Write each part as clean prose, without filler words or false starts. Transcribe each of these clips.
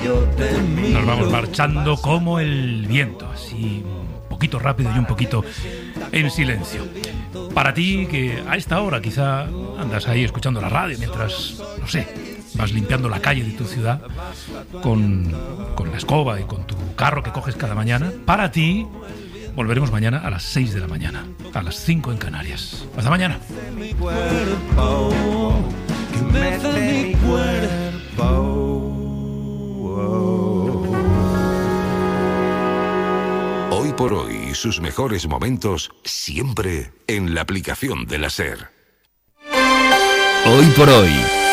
Nos vamos marchando como el viento, así un poquito rápido y un poquito en silencio. Para ti, que a esta hora quizá andas ahí escuchando la radio mientras, no sé, vas limpiando la calle de tu ciudad con la escoba y con tu carro que coges cada mañana, para ti volveremos mañana a las 6 de la mañana, a las 5 en Canarias. Hasta mañana. Hoy por hoy, sus mejores momentos siempre en la aplicación de la SER. Hoy por hoy,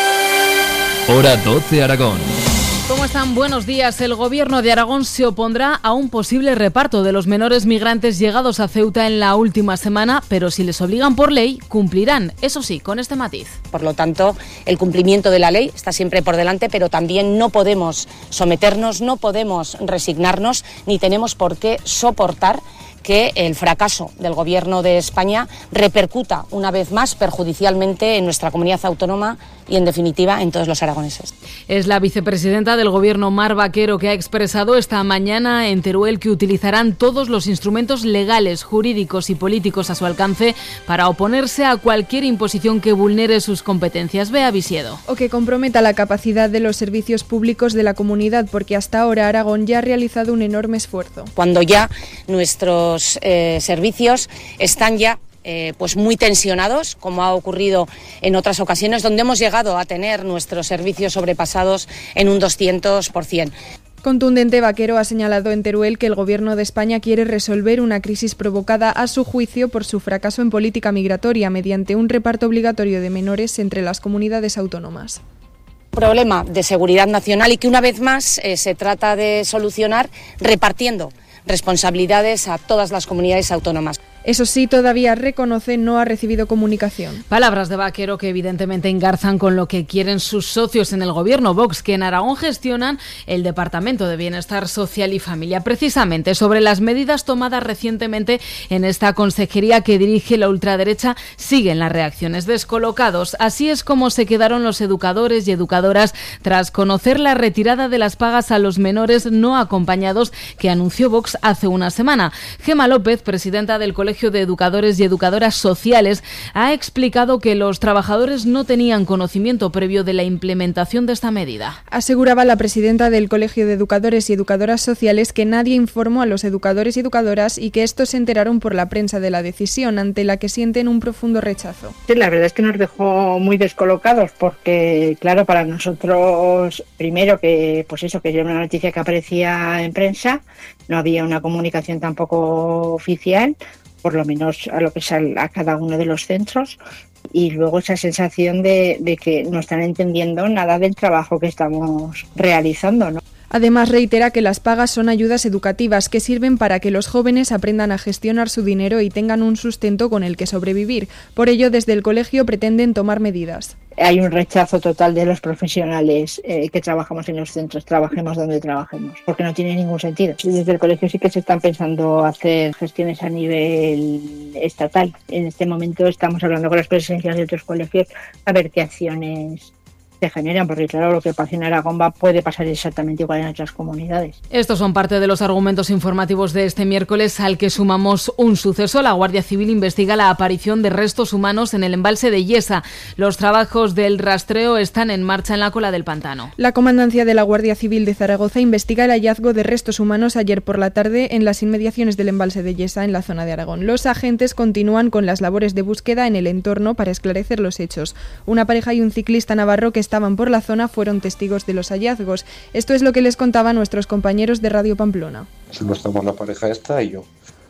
hora 12 Aragón. ¿Cómo están? Buenos días. El Gobierno de Aragón se opondrá a un posible reparto de los menores migrantes llegados a Ceuta en la última semana, pero si les obligan por ley, cumplirán. Eso sí, con este matiz. Por lo tanto, el cumplimiento de la ley está siempre por delante, pero también no podemos someternos, no podemos resignarnos, ni tenemos por qué soportar que el fracaso del Gobierno de España repercuta una vez más perjudicialmente en nuestra comunidad autónoma y, en definitiva, en todos los aragoneses. Es la vicepresidenta del Gobierno, Mar Vaquero, que ha expresado esta mañana en Teruel que utilizarán todos los instrumentos legales, jurídicos y políticos a su alcance para oponerse a cualquier imposición que vulnere sus competencias. Bea Visiedo. O que comprometa la capacidad de los servicios públicos de la comunidad, porque hasta ahora Aragón ya ha realizado un enorme esfuerzo. Cuando ya nuestros servicios están ya pues muy tensionados, como ha ocurrido en otras ocasiones, donde hemos llegado a tener nuestros servicios sobrepasados en un 200%. Contundente, Vaquero ha señalado en Teruel que el Gobierno de España quiere resolver una crisis provocada, a su juicio, por su fracaso en política migratoria mediante un reparto obligatorio de menores entre las comunidades autónomas. Problema de seguridad nacional y que una vez más se trata de solucionar repartiendo responsabilidades a todas las comunidades autónomas. Eso sí, todavía reconoce no ha recibido comunicación. Palabras de Vaquero que evidentemente engarzan con lo que quieren sus socios en el Gobierno, Vox, que en Aragón gestionan el Departamento de Bienestar Social y Familia. Precisamente sobre las medidas tomadas recientemente en esta consejería que dirige la ultraderecha, siguen las reacciones descolocados. Así es como se quedaron los educadores y educadoras tras conocer la retirada de las pagas a los menores no acompañados que anunció Vox hace una semana. Gema López, presidenta del Colegio de Educadores y Educadoras Sociales, ha explicado que los trabajadores no tenían conocimiento previo de la implementación de esta medida. Aseguraba la presidenta del Colegio de Educadores y Educadoras Sociales que nadie informó a los educadores y educadoras y que estos se enteraron por la prensa de la decisión, ante la que sienten un profundo rechazo. Sí, la verdad es que nos dejó muy descolocados porque, claro, para nosotros, primero que era una noticia que aparecía en prensa, no había una comunicación tampoco oficial, por lo menos a lo que es a cada uno de los centros, y luego esa sensación de que no están entendiendo nada del trabajo que estamos realizando, ¿no? Además, reitera que las pagas son ayudas educativas que sirven para que los jóvenes aprendan a gestionar su dinero y tengan un sustento con el que sobrevivir. Por ello, desde el colegio pretenden tomar medidas. Hay un rechazo total de los profesionales que trabajamos en los centros, trabajemos donde trabajemos, porque no tiene ningún sentido. Desde el colegio sí que se están pensando hacer gestiones a nivel estatal. En este momento estamos hablando con las presidencias de otros colegios a ver qué acciones se generan, porque claro, lo que pasa en Aragón puede pasar exactamente igual en otras comunidades. Estos son parte de los argumentos informativos de este miércoles, al que sumamos un suceso. La Guardia Civil investiga la aparición de restos humanos en el embalse de Yesa. Los trabajos del rastreo están en marcha en la cola del pantano. La Comandancia de la Guardia Civil de Zaragoza investiga el hallazgo de restos humanos ayer por la tarde en las inmediaciones del embalse de Yesa, en la zona de Aragón. Los agentes continúan con las labores de búsqueda en el entorno para esclarecer los hechos. Una pareja y un ciclista navarro que estaban por la zona fueron testigos de los hallazgos. Esto es lo que les contaban nuestros compañeros de Radio Pamplona. Solo estamos la pareja esta y yo.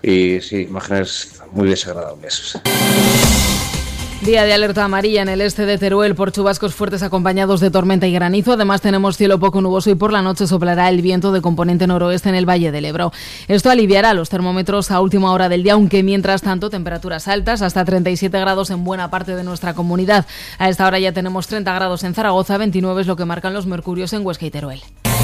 Y sí, imágenes muy desagradables. Día de alerta amarilla en el este de Teruel por chubascos fuertes acompañados de tormenta y granizo. Además tenemos cielo poco nuboso y por la noche soplará el viento de componente noroeste en el Valle del Ebro. Esto aliviará los termómetros a última hora del día, aunque mientras tanto temperaturas altas, hasta 37 grados en buena parte de nuestra comunidad. A esta hora ya tenemos 30 grados en Zaragoza, 29 es lo que marcan los mercurios en Huesca y Teruel.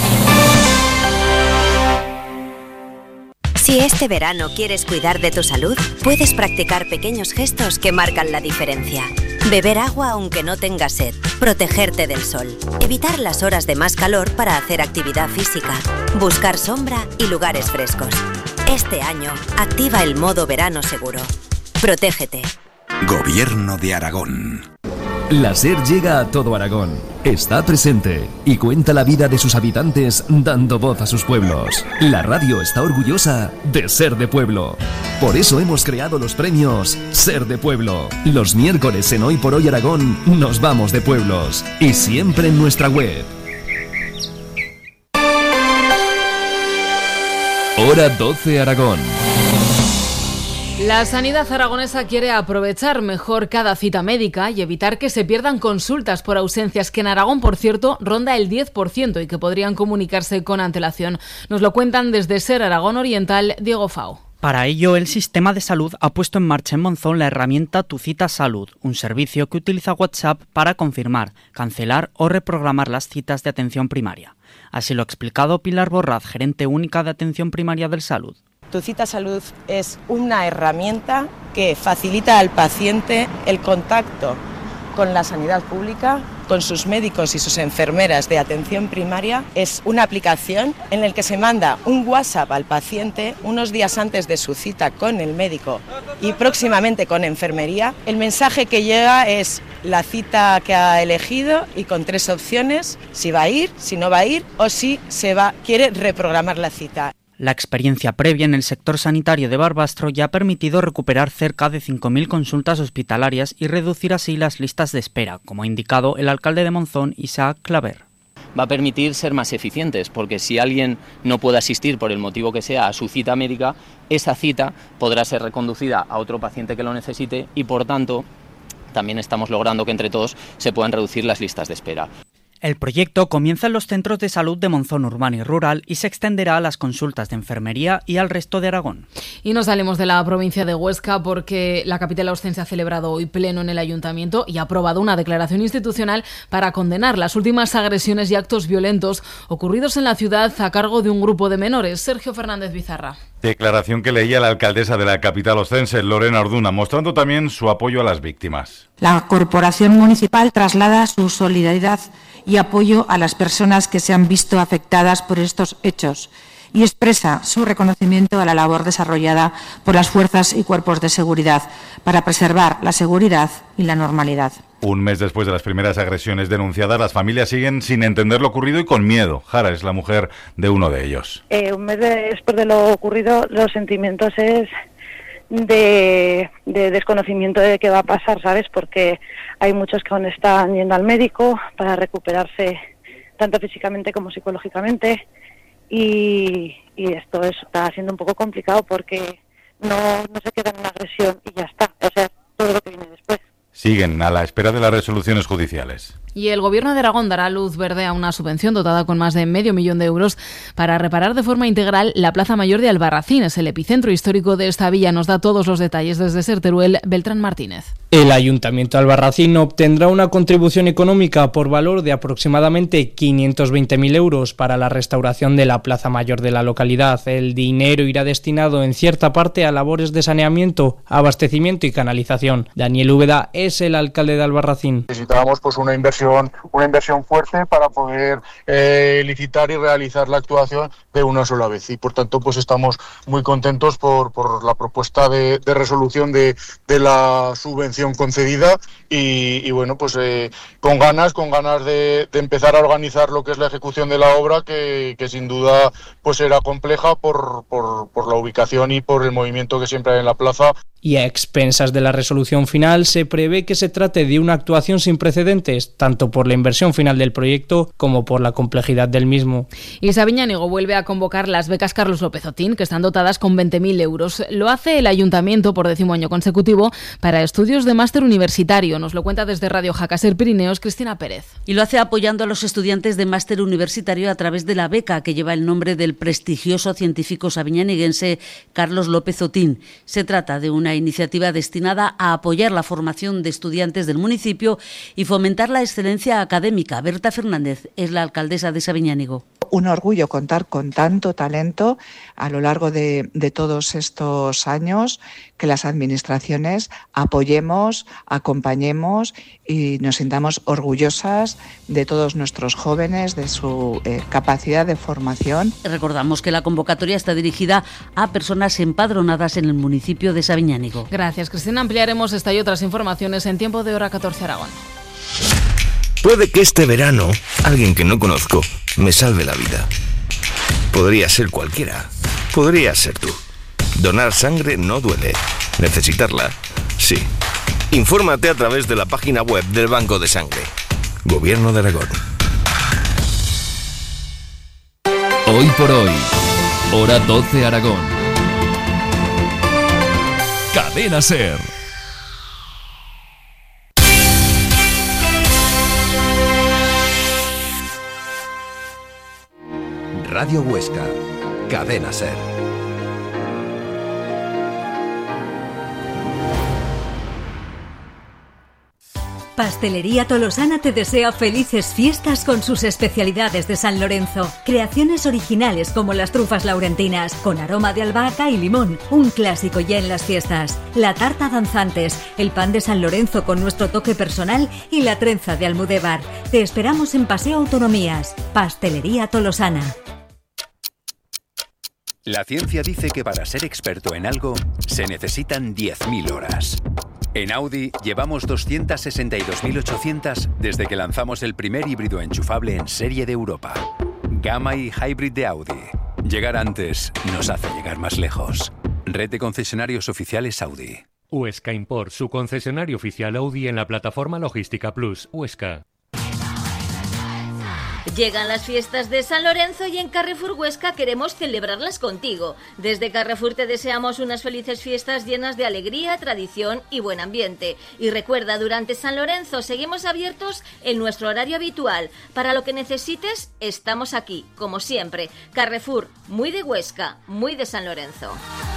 Si este verano quieres cuidar de tu salud, puedes practicar pequeños gestos que marcan la diferencia. Beber agua aunque no tengas sed. Protegerte del sol. Evitar las horas de más calor para hacer actividad física. Buscar sombra y lugares frescos. Este año, activa el modo verano seguro. Protégete. Gobierno de Aragón. La SER llega a todo Aragón, está presente y cuenta la vida de sus habitantes dando voz a sus pueblos. La radio está orgullosa de ser de pueblo. Por eso hemos creado los premios Ser de Pueblo. Los miércoles en Hoy por Hoy Aragón nos vamos de pueblos y siempre en nuestra web. Hora 12 Aragón. La sanidad aragonesa quiere aprovechar mejor cada cita médica y evitar que se pierdan consultas por ausencias, que en Aragón, por cierto, ronda el 10% y que podrían comunicarse con antelación. Nos lo cuentan desde SER Aragón Oriental, Diego Fau. Para ello, el sistema de salud ha puesto en marcha en Monzón la herramienta Tu Cita Salud, un servicio que utiliza WhatsApp para confirmar, cancelar o reprogramar las citas de atención primaria. Así lo ha explicado Pilar Borraz, gerente única de Atención Primaria del Salud. Tu Cita Salud es una herramienta que facilita al paciente el contacto con la sanidad pública, con sus médicos y sus enfermeras de atención primaria. Es una aplicación en la que se manda un WhatsApp al paciente unos días antes de su cita con el médico y próximamente con enfermería. El mensaje que llega es la cita que ha elegido y con 3 opciones: si va a ir, si no va a ir o si quiere reprogramar la cita. La experiencia previa en el sector sanitario de Barbastro ya ha permitido recuperar cerca de 5.000 consultas hospitalarias y reducir así las listas de espera, como ha indicado el alcalde de Monzón, Isaac Claver. Va a permitir ser más eficientes, porque si alguien no puede asistir por el motivo que sea a su cita médica, esa cita podrá ser reconducida a otro paciente que lo necesite y, por tanto, también estamos logrando que entre todos se puedan reducir las listas de espera. El proyecto comienza en los centros de salud de Monzón urbano y rural y se extenderá a las consultas de enfermería y al resto de Aragón. Y nos salimos de la provincia de Huesca porque la capital ostense ha celebrado hoy pleno en el ayuntamiento y ha aprobado una declaración institucional para condenar las últimas agresiones y actos violentos ocurridos en la ciudad a cargo de un grupo de menores. Sergio Fernández Bizarra. Declaración que leía la alcaldesa de la capital ostense, Lorena Orduna, mostrando también su apoyo a las víctimas. La Corporación Municipal traslada su solidaridad y apoyo a las personas que se han visto afectadas por estos hechos y expresa su reconocimiento a la labor desarrollada por las fuerzas y cuerpos de seguridad para preservar la seguridad y la normalidad. Un mes después de las primeras agresiones denunciadas, las familias siguen sin entender lo ocurrido y con miedo. Jara es la mujer de uno de ellos. Un mes después de lo ocurrido, los sentimientos es de desconocimiento de qué va a pasar, ¿sabes? Porque hay muchos que aún están yendo al médico para recuperarse tanto físicamente como psicológicamente y esto está siendo un poco complicado porque no se queda en una agresión y ya está, o sea, todo lo que viene después. Siguen a la espera de las resoluciones judiciales. Y el Gobierno de Aragón dará luz verde a una subvención dotada con más de 500.000 euros para reparar de forma integral la Plaza Mayor de Albarracín. Es el epicentro histórico de esta villa. Nos da todos los detalles desde SER Teruel, Beltrán Martínez. El Ayuntamiento de Albarracín obtendrá una contribución económica por valor de aproximadamente 520.000 euros para la restauración de la Plaza Mayor de la localidad. El dinero irá destinado en cierta parte a labores de saneamiento, abastecimiento y canalización. Daniel Úbeda es el alcalde de Albarracín. Necesitábamos una inversión fuerte para poder licitar y realizar la actuación de una sola vez y por tanto estamos muy contentos por la propuesta de resolución de la subvención concedida y bueno con ganas de empezar a organizar lo que es la ejecución de la obra que sin duda será compleja por la ubicación y por el movimiento que siempre hay en la plaza. Y a expensas de la resolución final se prevé que se trate de una actuación sin precedentes, tanto por la inversión final del proyecto como por la complejidad del mismo. Y Sabiñánigo vuelve a convocar las becas Carlos López Otín, que están dotadas con 20.000 euros. Lo hace el Ayuntamiento por 10º año consecutivo para estudios de máster universitario. Nos lo cuenta desde Radio Jaca Ser Pirineos, Cristina Pérez. Y lo hace apoyando a los estudiantes de máster universitario a través de la beca que lleva el nombre del prestigioso científico sabiñaniguense Carlos López Otín. Se trata de una iniciativa destinada a apoyar la formación de estudiantes del municipio y fomentar la excelencia académica. Berta Fernández es la alcaldesa de Sabiñánigo. un orgullo contar con tanto talento a lo largo de todos estos años, que las administraciones apoyemos, acompañemos y nos sintamos orgullosas de todos nuestros jóvenes, de su capacidad de formación. Recordamos que la convocatoria está dirigida a personas empadronadas en el municipio de Sabiñánigo. Gracias, Cristina. Ampliaremos esta y otras informaciones en tiempo de Hora 14 Aragón. Puede que este verano alguien que no conozco me salve la vida. Podría ser cualquiera. Podría ser tú. Donar sangre no duele. Necesitarla, sí. Infórmate a través de la página web del Banco de Sangre. Gobierno de Aragón. Hoy por hoy, Hora 12 Aragón. Cadena SER. Radio Huesca, Cadena SER. Pastelería Tolosana te desea felices fiestas con sus especialidades de San Lorenzo. Creaciones originales como las trufas laurentinas, con aroma de albahaca y limón, un clásico ya en las fiestas. La tarta danzantes, el pan de San Lorenzo con nuestro toque personal y la trenza de Almudévar. Te esperamos en Paseo Autonomías. Pastelería Tolosana. La ciencia dice que para ser experto en algo se necesitan 10.000 horas. En Audi llevamos 262.800 desde que lanzamos el primer híbrido enchufable en serie de Europa. Gamma y Hybrid de Audi. Llegar antes nos hace llegar más lejos. Red de concesionarios oficiales Audi. Huesca Import, su concesionario oficial Audi en la plataforma Logística Plus, Huesca. Llegan las fiestas de San Lorenzo y en Carrefour Huesca queremos celebrarlas contigo. Desde Carrefour te deseamos unas felices fiestas llenas de alegría, tradición y buen ambiente. Y recuerda, durante San Lorenzo seguimos abiertos en nuestro horario habitual. Para lo que necesites, estamos aquí, como siempre. Carrefour, muy de Huesca, muy de San Lorenzo.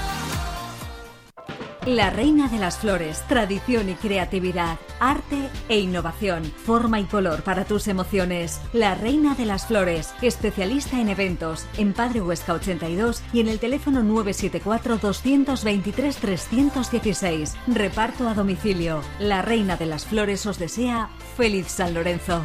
La Reina de las Flores, tradición y creatividad, arte e innovación, forma y color para tus emociones. La Reina de las Flores, especialista en eventos, en Padre Huesca 82 y en el teléfono 974-223-316. Reparto a domicilio. La Reina de las Flores os desea feliz San Lorenzo.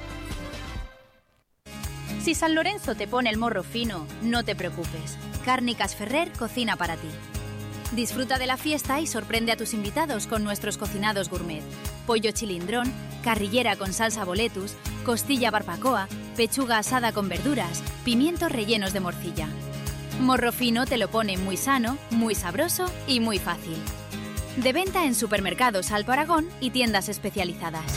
Si San Lorenzo te pone el morro fino, no te preocupes. Cárnicas Ferrer cocina para ti. Disfruta de la fiesta y sorprende a tus invitados con nuestros cocinados gourmet. Pollo chilindrón, carrillera con salsa boletus, costilla barbacoa, pechuga asada con verduras, pimientos rellenos de morcilla. Morro fino te lo pone muy sano, muy sabroso y muy fácil. De venta en supermercados Alto Aragón y tiendas especializadas.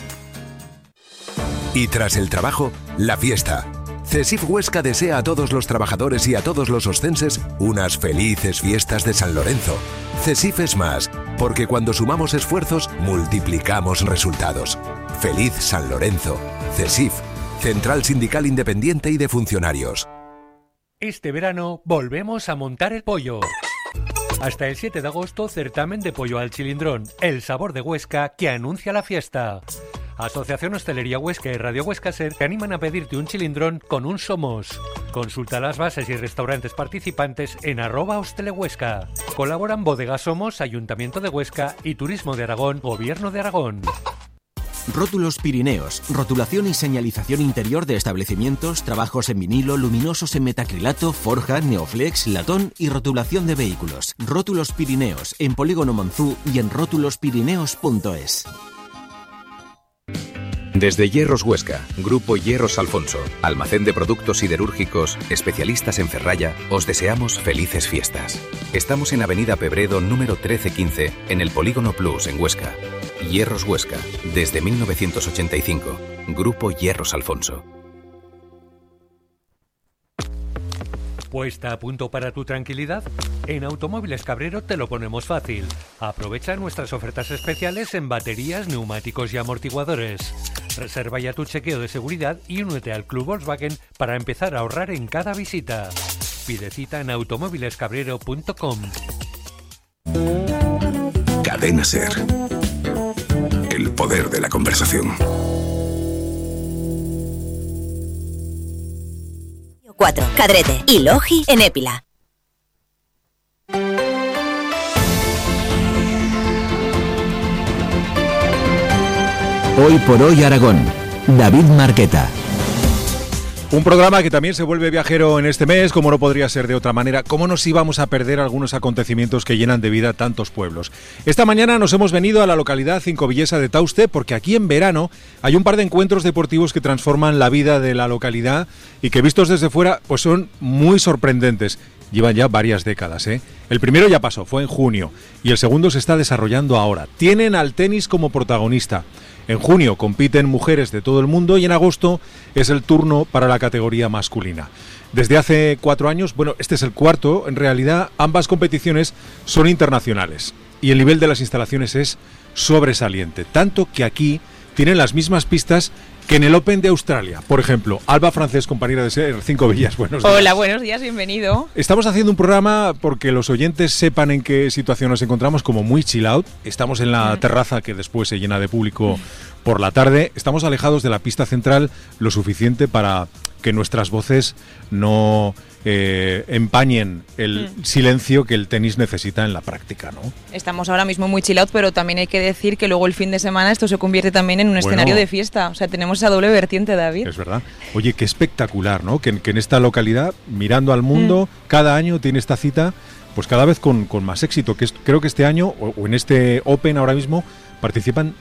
Y tras el trabajo, la fiesta. CESIF Huesca desea a todos los trabajadores y a todos los oscenses unas felices fiestas de San Lorenzo. CESIF es más, porque cuando sumamos esfuerzos, multiplicamos resultados. ¡Feliz San Lorenzo! CESIF, Central Sindical Independiente y de Funcionarios. Este verano volvemos a montar el pollo. Hasta el 7 de agosto, certamen de pollo al chilindrón, el sabor de Huesca que anuncia la fiesta. Asociación Hostelería Huesca y Radio Huesca SER te animan a pedirte un chilindrón con un Somos. Consulta las bases y restaurantes participantes en @hostelehuesca. Colaboran Bodega Somos, Ayuntamiento de Huesca y Turismo de Aragón, Gobierno de Aragón. Rótulos Pirineos, rotulación y señalización interior de establecimientos, trabajos en vinilo, luminosos en metacrilato, forja, neoflex, latón y rotulación de vehículos. Rótulos Pirineos, en Polígono Monzú y en rótulospirineos.es. Desde Hierros Huesca, Grupo Hierros Alfonso, almacén de productos siderúrgicos, especialistas en ferralla, os deseamos felices fiestas. Estamos en Avenida Pebredo número 1315, en el Polígono Plus en Huesca. Hierros Huesca, desde 1985, Grupo Hierros Alfonso. ¿Puesta a punto para tu tranquilidad? En Automóviles Cabrero te lo ponemos fácil. Aprovecha nuestras ofertas especiales en baterías, neumáticos y amortiguadores. Reserva ya tu chequeo de seguridad y únete al Club Volkswagen para empezar a ahorrar en cada visita. Pide cita en automóvilescabrero.com. Cadena SER. El poder de la conversación. 4. Cadrete y Logi en Épila. Hoy por hoy Aragón. David Marqueta. Un programa que también se vuelve viajero en este mes, como no podría ser de otra manera. ¿Cómo nos íbamos a perder algunos acontecimientos que llenan de vida tantos pueblos? Esta mañana nos hemos venido a la localidad cincovillesa de Tauste, porque aquí en verano hay un par de encuentros deportivos que transforman la vida de la localidad y que vistos desde fuera pues son muy sorprendentes. Llevan ya varias décadas, ¿eh? El primero ya pasó, fue en junio, y el segundo se está desarrollando ahora. Tienen al tenis como protagonista. En junio compiten mujeres de todo el mundo y en agosto es el turno para la categoría masculina. Desde hace 4 años, bueno, este es el cuarto, en realidad ambas competiciones son internacionales y el nivel de las instalaciones es sobresaliente, tanto que aquí tienen las mismas pistas que en el Open de Australia. Por ejemplo, Alba Francés, compañera de Ser Cincovillas, buenos días. Hola, buenos días, bienvenido. Estamos haciendo un programa porque los oyentes sepan en qué situación nos encontramos, como muy chill out. Estamos en la terraza que después se llena de público por la tarde. Estamos alejados de la pista central lo suficiente para que nuestras voces no empañen el silencio que el tenis necesita en la práctica, ¿no? Estamos ahora mismo muy chill out, pero también hay que decir que luego el fin de semana esto se convierte también en un escenario de fiesta. O sea, tenemos esa doble vertiente, David. Es verdad. Oye, qué espectacular, ¿no? Que en esta localidad, mirando al mundo, cada año tiene esta cita, pues cada vez con más éxito. Creo que este año, o en este Open ahora mismo, participan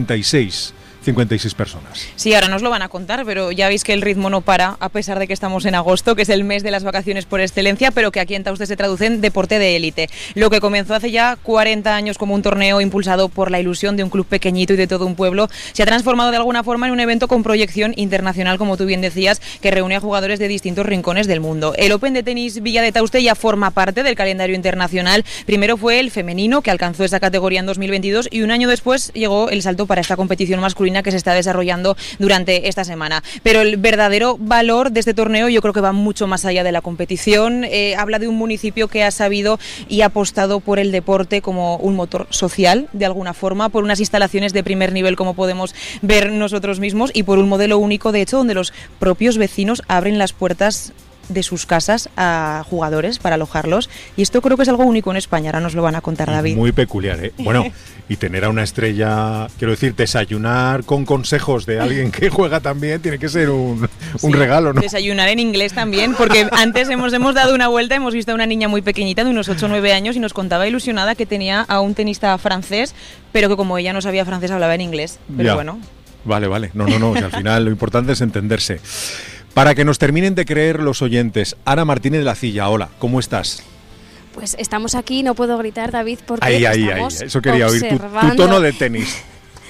56 personas. Sí, ahora nos lo van a contar, pero ya veis que el ritmo no para, a pesar de que estamos en agosto, que es el mes de las vacaciones por excelencia, pero que aquí en Tauste se traduce en deporte de élite. Lo que comenzó hace ya 40 años como un torneo impulsado por la ilusión de un club pequeñito y de todo un pueblo, se ha transformado de alguna forma en un evento con proyección internacional, como tú bien decías, que reúne a jugadores de distintos rincones del mundo. El Open de Tenis Villa de Tauste ya forma parte del calendario internacional. Primero fue el femenino, que alcanzó esa categoría en 2022, y un año después llegó el salto para esta competición masculina que se está desarrollando durante esta semana. Pero el verdadero valor de este torneo yo creo que va mucho más allá de la competición. Habla de un municipio que ha sabido y ha apostado por el deporte como un motor social, de alguna forma, por unas instalaciones de primer nivel como podemos ver nosotros mismos y por un modelo único, de hecho, donde los propios vecinos abren las puertas de sus casas a jugadores para alojarlos, y esto creo que es algo único en España, ahora nos lo van a contar, David. Muy peculiar, ¿eh? Bueno, y tener a una estrella, quiero decir, desayunar con consejos de alguien que juega también, tiene que ser un regalo, ¿no? Desayunar en inglés también, porque antes hemos dado una vuelta, hemos visto a una niña muy pequeñita de unos 8 o 9 años y nos contaba ilusionada que tenía a un tenista francés, pero que como ella no sabía francés hablaba en inglés, pero bueno. Vale, no, o sea, al final lo importante es entenderse. Para que nos terminen de creer los oyentes, Ana Martínez de la Cilla, hola, ¿cómo estás? Pues estamos aquí, no puedo gritar, David, porque estamos eso quería oír, tu tono de tenis.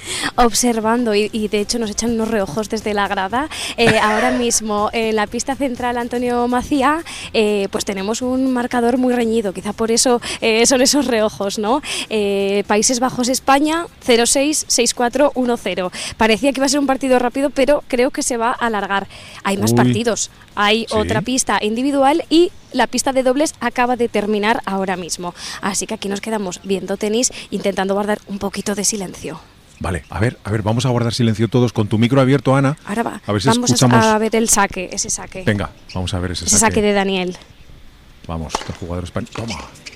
Observando y de hecho nos echan unos reojos desde la grada. Ahora mismo en la pista central Antonio Macía pues tenemos un marcador muy reñido, quizá por eso son esos reojos, ¿no? Países Bajos España 0-6, 6-4, 1-0. Parecía que iba a ser un partido rápido, pero creo que se va a alargar. Hay más partidos, hay otra pista individual y la pista de dobles acaba de terminar ahora mismo. Así que aquí nos quedamos viendo tenis, intentando guardar un poquito de silencio. Vale, a ver, vamos a guardar silencio todos con tu micro abierto, Ana. Ahora va. A ver si vamos escuchamos. A ver el saque, ese saque. Venga, vamos a ver ese saque. Ese saque de Daniel. Vamos, el jugador español. Toma.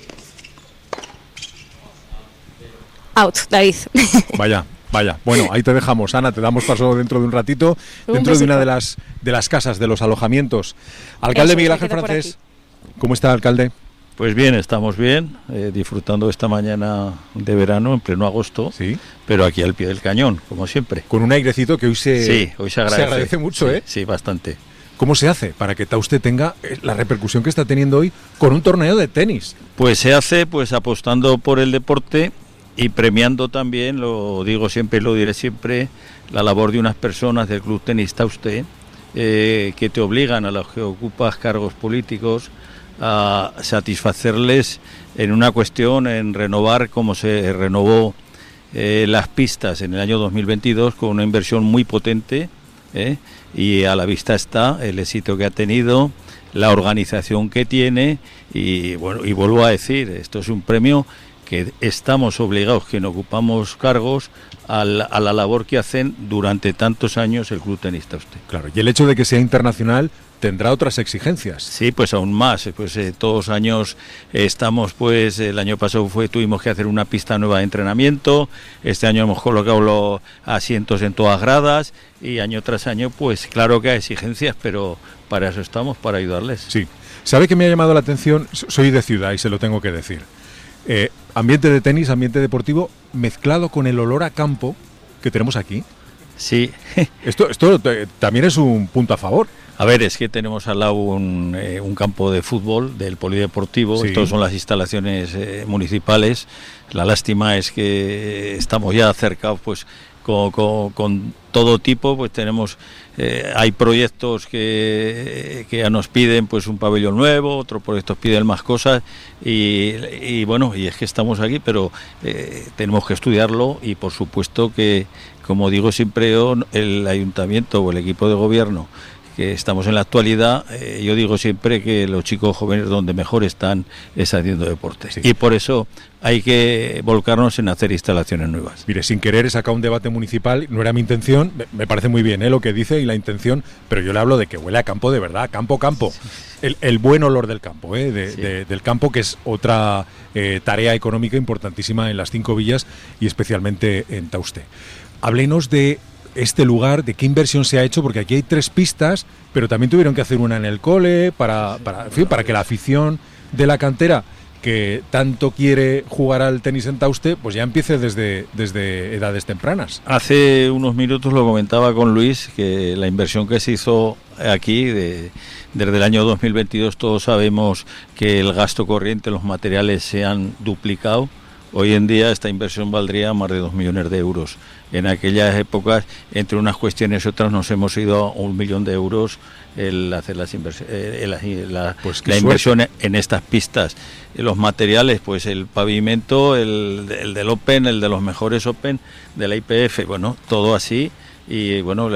Out, David. Vaya. Bueno, ahí te dejamos, Ana, te damos paso dentro de un ratito, dentro de una de las casas, de los alojamientos. Alcalde Miguel Ángel Francés, ¿cómo está, alcalde? Pues bien, estamos bien, disfrutando esta mañana de verano en pleno agosto, sí, pero aquí al pie del cañón, como siempre. Con un airecito que hoy se agradece mucho, sí, ¿eh? Sí, bastante. ¿Cómo se hace para que Tauste tenga la repercusión que está teniendo hoy con un torneo de tenis? Pues se hace apostando por el deporte y premiando también, lo digo siempre y lo diré siempre, la labor de unas personas del Club Tenis Tauste que te obligan a los que ocupas cargos políticos a satisfacerles en una cuestión, en renovar como se renovó las pistas en el año 2022 con una inversión muy potente, y a la vista está el éxito que ha tenido, la organización que tiene y bueno, y vuelvo a decir, esto es un premio que estamos obligados, quien ocupamos cargos, a la labor que hacen durante tantos años el Club Tenis Tauste. Claro, y el hecho de que sea internacional tendrá otras exigencias. Sí, pues aún más, pues todos los años estamos, pues el año pasado tuvimos que hacer una pista nueva de entrenamiento, este año hemos colocado los asientos en todas gradas y año tras año, pues claro que hay exigencias, pero para eso estamos, para ayudarles. Sí, ¿sabe qué me ha llamado la atención? Soy de ciudad y se lo tengo que decir. Ambiente de tenis, ambiente deportivo, mezclado con el olor a campo que tenemos aquí. Sí. Esto también es un punto a favor. A ver, es que tenemos al lado un campo de fútbol del polideportivo, sí. Estas son las instalaciones municipales. La lástima es que estamos ya cercados pues con todo tipo, pues tenemos hay proyectos que ya nos piden pues un pabellón nuevo, otros proyectos piden más cosas y bueno, y es que estamos aquí, pero tenemos que estudiarlo y por supuesto que, como digo siempre yo, el ayuntamiento o el equipo de gobierno que estamos en la actualidad, yo digo siempre que los chicos jóvenes donde mejor están es haciendo deporte. Sí. Y por eso hay que volcarnos en hacer instalaciones nuevas. Mire, sin querer he sacado un debate municipal, no era mi intención, me parece muy bien lo que dice y la intención, pero yo le hablo de que huele a campo de verdad, campo. El buen olor del campo, del campo, que es otra tarea económica importantísima en las 5 villas y especialmente en Tauste. Háblenos de este lugar, de qué inversión se ha hecho, porque aquí hay 3 pistas, pero también tuvieron que hacer una en el cole para que la afición de la cantera que tanto quiere jugar al tenis en Tauste, pues ya empiece desde edades tempranas. Hace unos minutos lo comentaba con Luis, que la inversión que se hizo aquí desde el año 2022, todos sabemos que el gasto corriente, los materiales se han duplicado. Hoy en día esta inversión valdría más de 2 millones de euros. En aquellas épocas, entre unas cuestiones y otras, nos hemos ido a 1 millón de euros el hacer la inversión en estas pistas. Los materiales, pues el pavimento, el del Open, el de los mejores Open, de la IPF, bueno, todo así. Y bueno,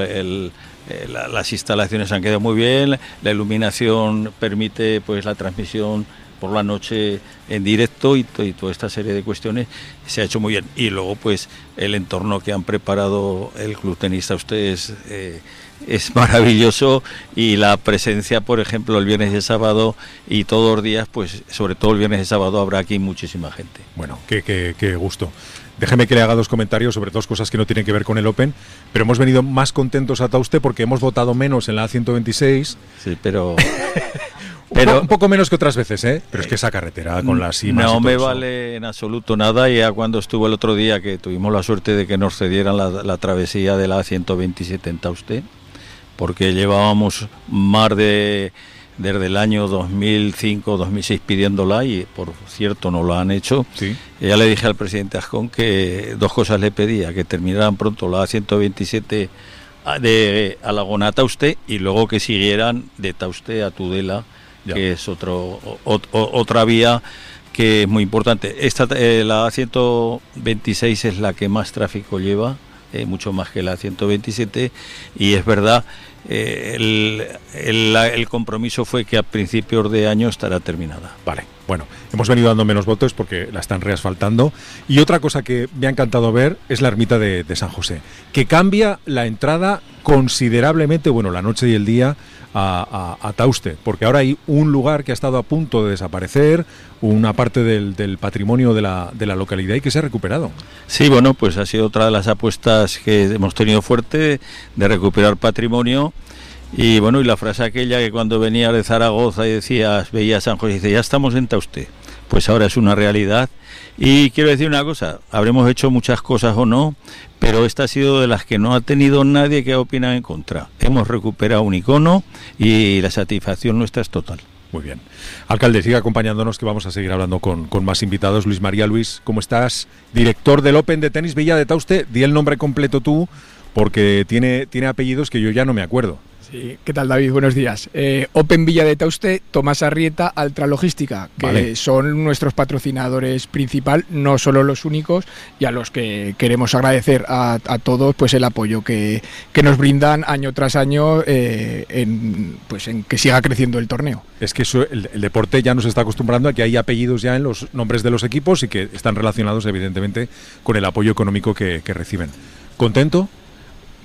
las instalaciones han quedado muy bien, la iluminación permite pues la transmisión por la noche en directo y toda esta serie de cuestiones se ha hecho muy bien. Y luego pues el entorno que han preparado el Club Tenista ustedes es maravilloso y la presencia, por ejemplo, el viernes y sábado y todos los días, pues sobre todo el viernes y sábado habrá aquí muchísima gente. Bueno, qué gusto. Déjeme que le haga 2 comentarios sobre 2 cosas que no tienen que ver con el Open, pero hemos venido más contentos a Tauste porque hemos votado menos en la A126. Sí, pero un poco menos que otras veces, pero es que esa carretera con las cimas no me vale en absoluto nada. Ya cuando estuvo el otro día, que tuvimos la suerte de que nos cedieran la travesía de la A127 en Tauste, porque llevábamos más desde el año 2005-2006 pidiéndola y por cierto no lo han hecho. Sí. Ya le dije al presidente Ascón que 2 cosas le pedía: que terminaran pronto la A127 de Alagón a Tauste y luego que siguieran de Tauste a Tudela, que es otra vía que es muy importante. La A126 es la que más tráfico lleva, mucho más que la A127, y es verdad, el compromiso fue que a principios de año estará terminada. Vale, bueno, hemos venido dando menos votos porque la están reasfaltando. Y otra cosa que me ha encantado ver es la ermita de San José, que cambia la entrada considerablemente, bueno, la noche y el día, a Tauste, porque ahora hay un lugar que ha estado a punto de desaparecer, una parte del patrimonio de la localidad y que se ha recuperado. Sí, bueno, pues ha sido otra de las apuestas que hemos tenido fuerte, de recuperar patrimonio. Y bueno, y la frase aquella que cuando venía de Zaragoza y veía a San José y dice, ya estamos en Tauste, pues ahora es una realidad. Y quiero decir una cosa, habremos hecho muchas cosas o no, pero esta ha sido de las que no ha tenido nadie que opine en contra. Hemos recuperado un icono y la satisfacción nuestra es total. Muy bien. Alcalde, siga acompañándonos que vamos a seguir hablando con más invitados. Luis María. Luis, ¿cómo estás? Director del Open de Tenis Villa de Tauste. Di el nombre completo tú, porque tiene apellidos que yo ya no me acuerdo. Sí, ¿qué tal, David? Buenos días. Open Villa de Tauste, Tomás Arrieta, Altra Logística, que son nuestros patrocinadores principal, no solo los únicos, y a los que queremos agradecer a todos pues el apoyo que nos brindan año tras año en que siga creciendo el torneo. Es que el deporte ya nos está acostumbrando a que hay apellidos ya en los nombres de los equipos y que están relacionados evidentemente con el apoyo económico que reciben. ¿Contento?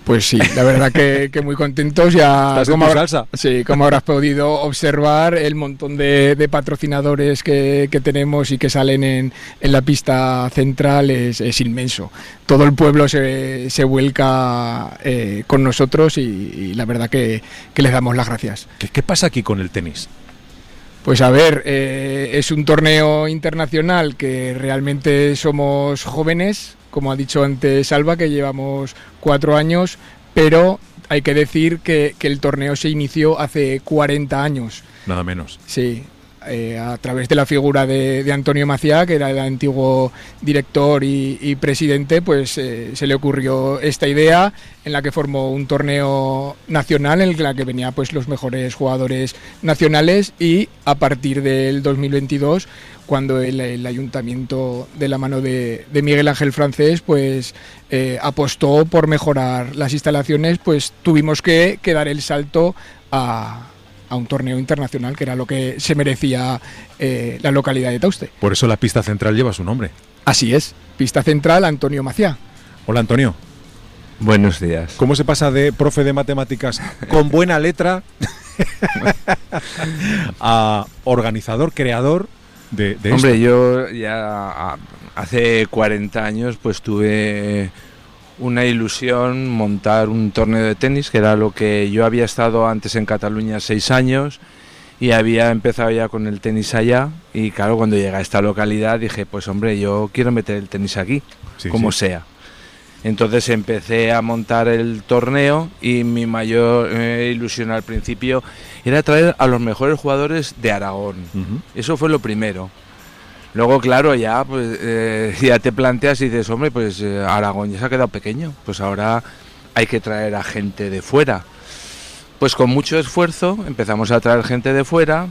Pues sí, la verdad que muy contentos. Ya como salsa. Sí, como habrás podido observar, el montón de patrocinadores que tenemos y que salen en la pista central es inmenso. Todo el pueblo se vuelca con nosotros y la verdad que les damos las gracias. ¿Qué pasa aquí con el tenis? Pues a ver, es un torneo internacional que realmente somos jóvenes, como ha dicho antes Alba, que llevamos 4 años, pero hay que decir que el torneo se inició hace 40 años. Nada menos. Sí, a través de la figura de Antonio Maciá, que era el antiguo director y presidente, pues se le ocurrió esta idea en la que formó un torneo nacional en la que venían pues los mejores jugadores nacionales, y a partir del 2022, cuando el ayuntamiento, de la mano de Miguel Ángel Francés, pues apostó por mejorar las instalaciones, pues tuvimos que dar el salto a un torneo internacional, que era lo que se merecía la localidad de Tauste. Por eso la pista central lleva su nombre. Así es, pista central Antonio Maciá. Hola, Antonio. Buenos días. ¿Cómo se pasa de profe de matemáticas con buena letra a organizador, creador de Hombre, esto? yo ya hace 40 años pues tuve una ilusión, montar un torneo de tenis, que era lo que yo había estado antes en Cataluña 6 años y había empezado ya con el tenis allá, y claro, cuando llegué a esta localidad dije, pues hombre, yo quiero meter el tenis aquí, como sea. Entonces empecé a montar el torneo y mi mayor ilusión al principio era traer a los mejores jugadores de Aragón. Eso fue lo primero. Luego, claro, ya pues ya te planteas y dices, hombre, pues Aragón ya se ha quedado pequeño, pues ahora hay que traer a gente de fuera. Pues con mucho esfuerzo empezamos a traer gente de fuera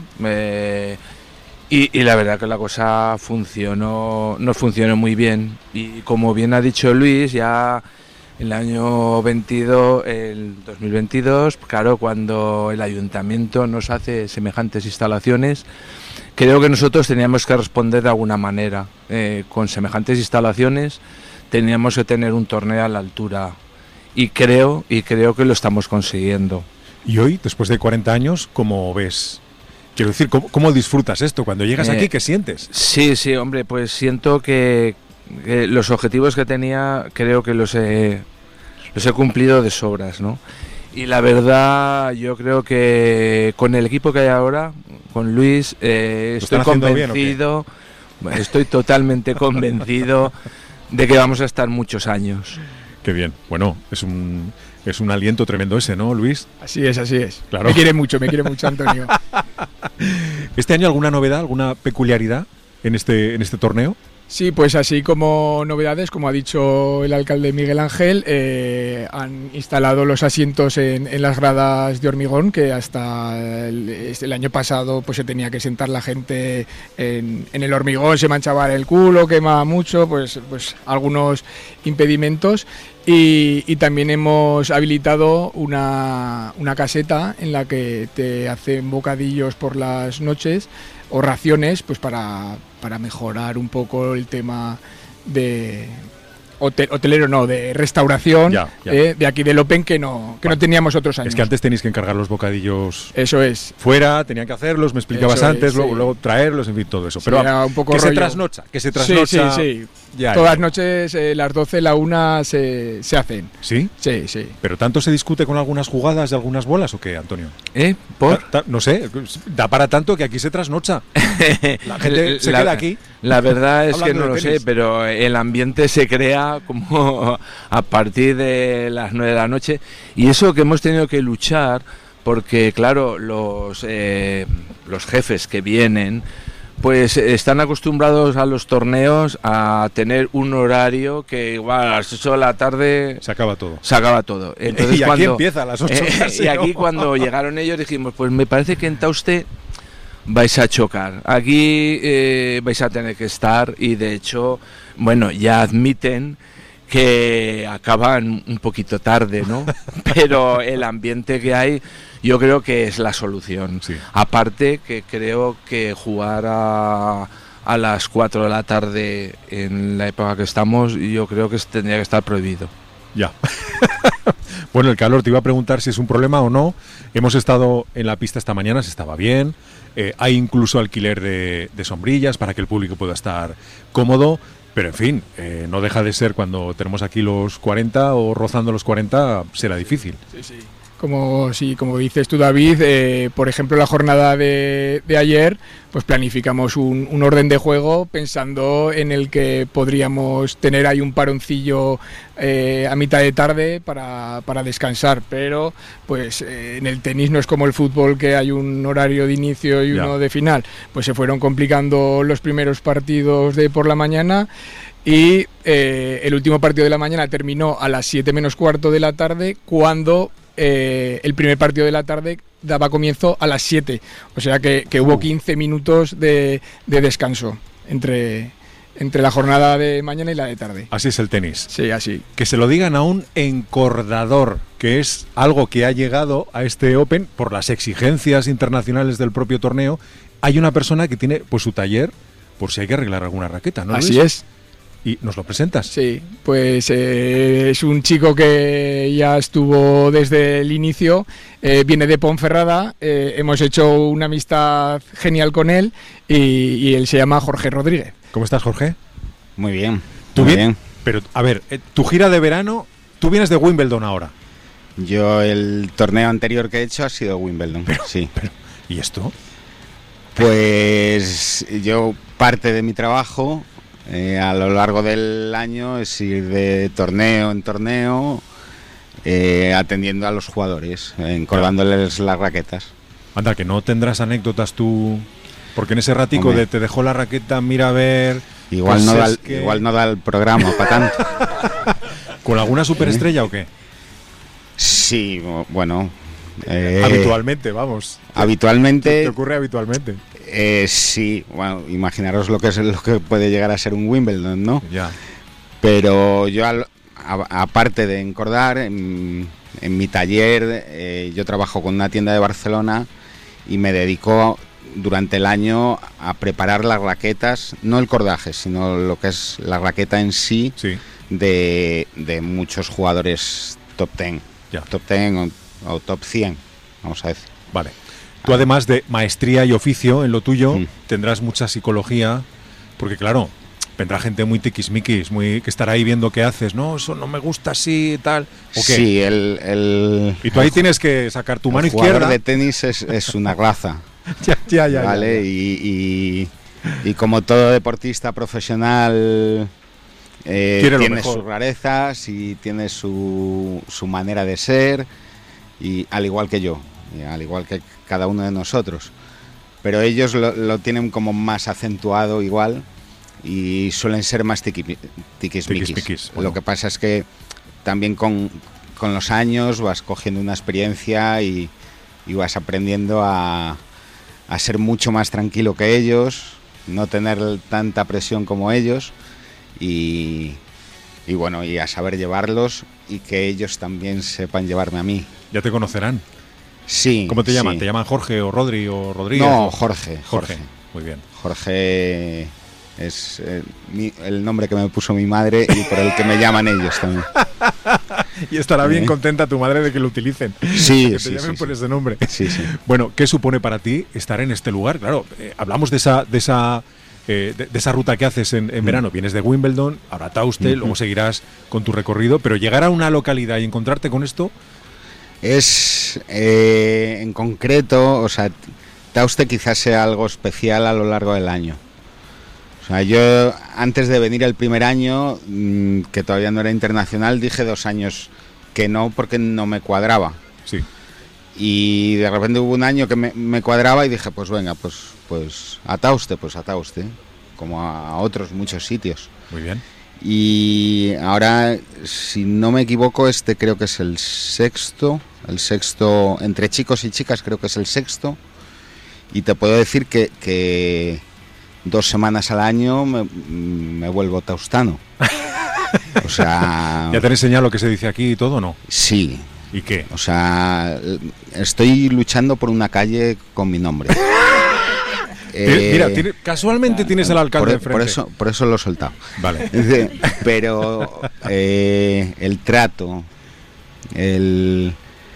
y la verdad que la cosa nos funcionó muy bien. Y como bien ha dicho Luis, ya el año 2022, claro, cuando el ayuntamiento nos hace semejantes instalaciones, creo que nosotros teníamos que responder de alguna manera. Con semejantes instalaciones teníamos que tener un torneo a la altura, y creo que lo estamos consiguiendo. Y hoy, después de 40 años, ¿cómo ves? Quiero decir, ¿cómo disfrutas esto? Cuando llegas aquí, ¿qué sientes? Sí, hombre, pues siento que los objetivos que tenía, creo que los he cumplido de sobras, ¿no? Y la verdad, yo creo que con el equipo que hay ahora, con Luis, estoy convencido, estoy totalmente convencido de que vamos a estar muchos años. Qué bien. Bueno, es un aliento tremendo ese, ¿no, Luis? Así es. Claro. Me quiere mucho Antonio. ¿Este año alguna novedad, alguna peculiaridad en este torneo? Sí, pues así como novedades, como ha dicho el alcalde Miguel Ángel, han instalado los asientos en las gradas de hormigón, que hasta el año pasado pues se tenía que sentar la gente en el hormigón, se manchaba el culo, quemaba mucho, pues algunos impedimentos. Y también hemos habilitado una caseta en la que te hacen bocadillos por las noches o raciones, pues para mejorar un poco el tema de hotelero, no, de restauración, de aquí del Open, que no teníamos otros años. Es que antes tenéis que encargar los bocadillos. Eso es. Fuera, tenían que hacerlos, me explicabas antes, luego traerlos, en fin, todo eso. Sí, pero era un poco que rollo. se trasnocha. Sí. Todas las noches, las 12, la 1 se hacen. ¿Sí? Sí. ¿Pero tanto se discute con algunas jugadas de algunas bolas o qué, Antonio? ¿Por? No sé, da para tanto que aquí se trasnocha. La gente se queda aquí. La verdad es que no lo tenis. sé, pero el ambiente se crea como a partir de las 9 de la noche. Y eso que hemos tenido que luchar, porque claro, los jefes que vienen pues están acostumbrados a los torneos a tener un horario que igual a las 8 de la tarde se acaba todo. Entonces, y aquí empieza a las 8 casi, y aquí ¿no? cuando llegaron ellos dijimos, pues me parece que en Tauste vais a chocar, aquí vais a tener que estar, y de hecho, bueno, ya admiten que acaban un poquito tarde, ¿no? Pero el ambiente que hay, yo creo que es la solución. Sí. Aparte que creo que jugar a las 4 de la tarde en la época que estamos, yo creo que tendría que estar prohibido. Ya. Bueno, el calor, te iba a preguntar si es un problema o no. Hemos estado en la pista esta mañana, se estaba bien. Hay incluso alquiler de sombrillas para que el público pueda estar cómodo. Pero en fin, no deja de ser cuando tenemos aquí los 40 o rozando los 40, será difícil. Sí, sí. Como dices tú, David, por ejemplo, la jornada de ayer, pues planificamos un orden de juego pensando en el que podríamos tener ahí un paroncillo a mitad de tarde para descansar, pero pues en el tenis no es como el fútbol, que hay un horario de inicio y uno de final. Pues se fueron complicando los primeros partidos de por la mañana. Y el último partido de la mañana terminó a las 7 menos cuarto de la tarde, cuando el primer partido de la tarde daba comienzo a las 7. O sea que hubo 15 minutos de descanso entre la jornada de mañana y la de tarde. Así es el tenis. Sí, así. Que se lo digan a un encordador, que es algo que ha llegado a este Open por las exigencias internacionales del propio torneo. Hay una persona que tiene pues su taller por si hay que arreglar alguna raqueta, ¿no, Luis? Así es. ¿Y nos lo presentas? Sí, pues es un chico que ya estuvo desde el inicio, viene de Ponferrada, hemos hecho una amistad genial con él y él se llama Jorge Rodríguez. ¿Cómo estás, Jorge? Muy bien. ¿Tú bien? Pero, a ver, tu gira de verano, tú vienes de Wimbledon ahora. Yo el torneo anterior que he hecho ha sido Wimbledon, sí. ¿Y esto? Pues yo parte de mi trabajo... a lo largo del año es ir de torneo en torneo atendiendo a los jugadores, encordándoles las raquetas. Anda, que no tendrás anécdotas tú, porque en ese ratico de te dejó la raqueta, mira a ver... Igual, pues igual no da el programa para tanto. ¿Con alguna superestrella o qué? Sí, bueno... habitualmente, vamos. Habitualmente... ¿Te ocurre habitualmente? Sí, bueno, imaginaros lo que puede llegar a ser un Wimbledon, ¿no? Ya. Pero yo, aparte de encordar, en mi taller, yo trabajo con una tienda de Barcelona y me dedico durante el año a preparar las raquetas, no el cordaje, sino lo que es la raqueta en sí, de muchos jugadores top 10, top 10 o top 100, vamos a decir. Vale. Tú, además de maestría y oficio en lo tuyo, tendrás mucha psicología, porque claro, vendrá gente muy tiquismiquis, que estará ahí viendo qué haces, no, eso no me gusta así y tal. ¿O qué? Sí, y tú ahí tienes que sacar tu mano izquierda. El jugador de tenis es una raza. ya. ¿Vale? Y como todo deportista profesional, tiene sus rarezas y tiene su manera de ser, y al igual que yo. Al igual que cada uno de nosotros, pero ellos lo tienen como más acentuado igual y suelen ser más tiquismiquis. Bueno. Lo que pasa es que también con los años vas cogiendo una experiencia y vas aprendiendo a ser mucho más tranquilo que ellos, no tener tanta presión como ellos y bueno, y a saber llevarlos y que ellos también sepan llevarme a mí. Ya te conocerán. Sí. ¿Cómo te llaman? Sí. ¿Te llaman Jorge o Rodri o Rodríguez? No, Jorge. Muy bien. Jorge es el nombre que me puso mi madre y por el que me llaman ellos también. Y estará bien contenta tu madre de que lo utilicen. Sí, que te llamen por ese nombre. Sí. Bueno, ¿qué supone para ti estar en este lugar? Claro, hablamos de esa ruta que haces en verano. Vienes de Wimbledon, ahora Tauste, luego seguirás con tu recorrido, pero llegar a una localidad y encontrarte con esto... Es, en concreto, o sea, Tauste quizás sea algo especial a lo largo del año. O sea, yo antes de venir el primer año, que todavía no era internacional, dije 2 años que no, porque no me cuadraba. Sí. Y de repente hubo un año que me cuadraba y dije, pues venga, pues a Tauste, como a otros muchos sitios. Muy bien. Y ahora, si no me equivoco, creo que es el sexto, entre chicos y chicas creo que es el sexto, y te puedo decir que 2 semanas al año me vuelvo taustano. O sea... ¿Ya te han enseñado lo que se dice aquí y todo, no? Sí. ¿Y qué? O sea, estoy luchando por una calle con mi nombre. Mira, casualmente tienes el alcalde enfrente. Por eso lo he soltado. Vale. Pero el trato, el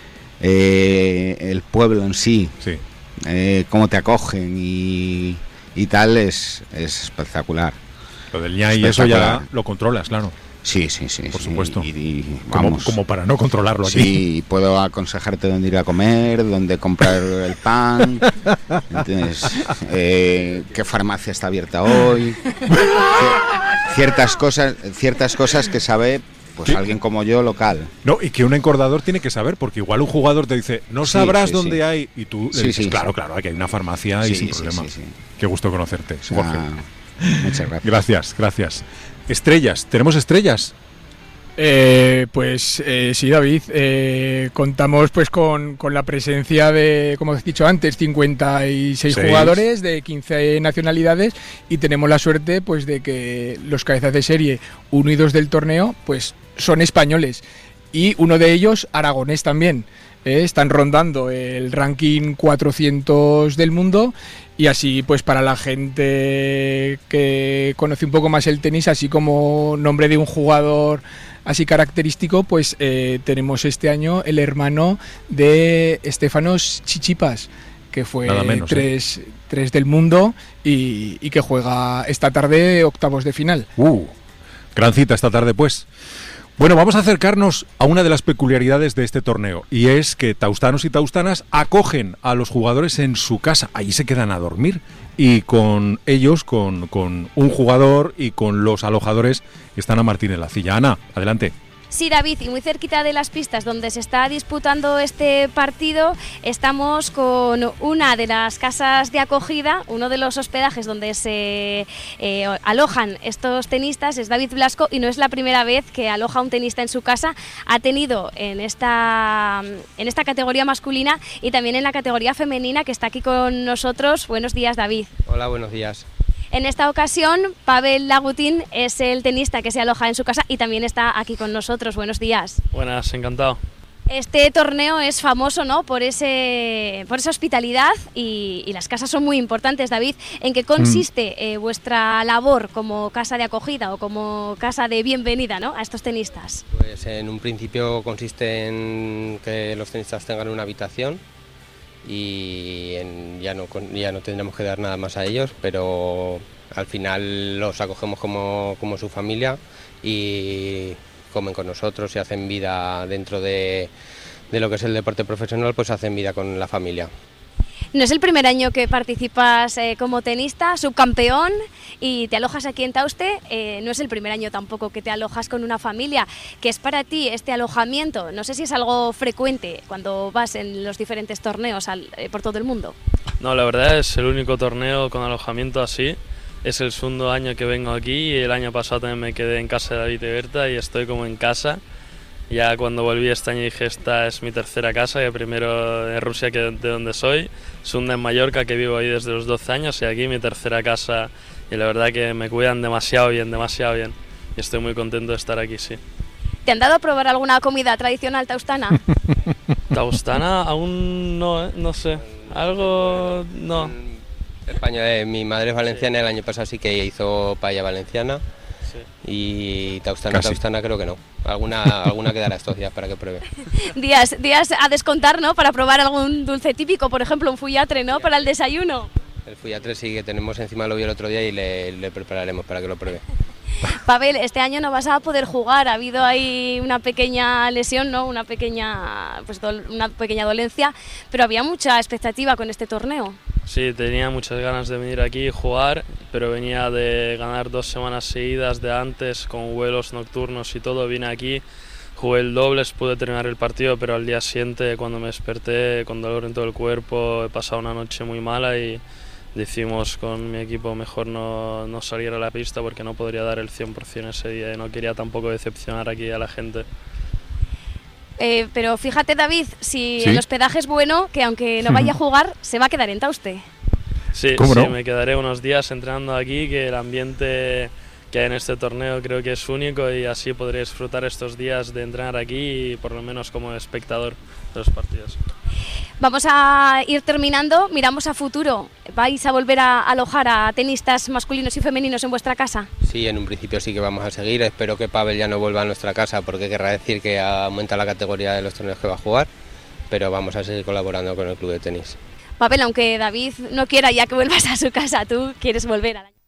pueblo en sí, cómo te acogen y tal, es espectacular. Lo del ñai y eso ya lo controlas, claro. Sí. Por supuesto. Y como para no controlarlo aquí. Sí, puedo aconsejarte dónde ir a comer, dónde comprar el pan, entonces, qué farmacia está abierta hoy. Ciertas cosas que sabe pues alguien como yo, local. No, y que un encordador tiene que saber, porque igual un jugador te dice, no sabrás dónde hay, y tú le dices, claro, aquí hay una farmacia y sin problema. Qué gusto conocerte, Jorge. Muchas gracias. Gracias. Estrellas, ¿tenemos estrellas? Sí, David, contamos pues con la presencia de, como he dicho antes, 56 jugadores de 15 nacionalidades, y tenemos la suerte pues de que los cabezas de serie 1 y 2 del torneo pues son españoles, y uno de ellos aragonés también. Están rondando el ranking 400 del mundo, y así pues para la gente que conoce un poco más el tenis, así como nombre de un jugador así característico, pues tenemos este año el hermano de Estefanos Tsitsipas, que fue tres del mundo y que juega esta tarde octavos de final. Gran cita esta tarde, pues. Bueno, vamos a acercarnos a una de las peculiaridades de este torneo, y es que taustanos y taustanas acogen a los jugadores en su casa. Allí se quedan a dormir, y con ellos, con un jugador y con los alojadores, están a Martín en la Cilla. Ana, adelante. Sí, David, y muy cerquita de las pistas donde se está disputando este partido, estamos con una de las casas de acogida, uno de los hospedajes donde se alojan estos tenistas, es David Blasco, y no es la primera vez que aloja un tenista en su casa. Ha tenido en esta categoría masculina y también en la categoría femenina, que está aquí con nosotros. Buenos días, David. Hola, buenos días. En esta ocasión, Pavel Lagutin es el tenista que se aloja en su casa y también está aquí con nosotros. Buenos días. Buenas, encantado. Este torneo es famoso, ¿no?, por esa hospitalidad, y las casas son muy importantes. David, ¿en qué consiste vuestra labor como casa de acogida o como casa de bienvenida, ¿no?, a estos tenistas? Pues en un principio consiste en que los tenistas tengan una habitación, y ya no tendremos que dar nada más a ellos, pero al final los acogemos como su familia, y comen con nosotros y hacen vida dentro de lo que es el deporte profesional, pues hacen vida con la familia. No es el primer año que participas como tenista, subcampeón, y te alojas aquí en Tauste. No es el primer año tampoco que te alojas con una familia. ¿Qué es para ti este alojamiento? No sé si es algo frecuente cuando vas en los diferentes torneos por todo el mundo. No, la verdad es el único torneo con alojamiento así. Es el segundo año que vengo aquí, y el año pasado también me quedé en casa de David y Berta, y estoy como en casa. Ya cuando volví este año dije, esta es mi tercera casa, que primero en Rusia, que de donde soy, segunda en Mallorca, que vivo ahí desde los 12 años, y aquí mi tercera casa, y la verdad que me cuidan demasiado bien, y estoy muy contento de estar aquí, sí. ¿Te han dado a probar alguna comida tradicional taustana? Taustana aún no, no sé, algo no. España, mi madre es valenciana, el año pasado sí que hizo paella valenciana. Y taustana creo que no. Alguna quedará estos días para que pruebe. días a descontar, ¿no?, para probar algún dulce típico, por ejemplo un fuyatre, ¿no?, para el desayuno. El fuyatre sí, que tenemos encima, lo vi el otro día, y le prepararemos para que lo pruebe. Pavel, este año no vas a poder jugar, ha habido ahí una pequeña lesión, ¿no?, una pequeña dolencia, pero había mucha expectativa con este torneo. Sí, tenía muchas ganas de venir aquí y jugar, pero venía de ganar 2 semanas seguidas de antes, con vuelos nocturnos y todo. Vine aquí, jugué el dobles, pude terminar el partido, pero al día siguiente, cuando me desperté con dolor en todo el cuerpo, he pasado una noche muy mala, y decidimos con mi equipo mejor no salir a la pista, porque no podría dar el 100% ese día, y no quería tampoco decepcionar aquí a la gente. Pero fíjate, David, si el hospedaje es bueno, que aunque no vaya a jugar, se va a quedar en Tauste. Sí, ¿Cómo no? Me quedaré unos días entrenando aquí, que el ambiente hay en este torneo creo que es único y así podré disfrutar estos días de entrenar aquí y por lo menos como espectador de los partidos. Vamos a ir terminando, miramos a futuro. ¿Vais a volver a alojar a tenistas masculinos y femeninos en vuestra casa? Sí, en un principio sí que vamos a seguir. Espero que Pavel ya no vuelva a nuestra casa porque querrá decir que aumenta la categoría de los torneos que va a jugar, pero vamos a seguir colaborando con el club de tenis. Pavel, aunque David no quiera ya que vuelvas a su casa, ¿tú quieres volver al año?